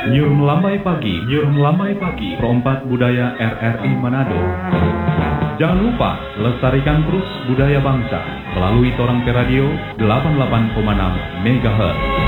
Nyur Melambai Pagi, Perompak Budaya RRI Manado. Jangan lupa lestarikan terus budaya bangsa melalui Torang Pe Radio 88,6 MHz.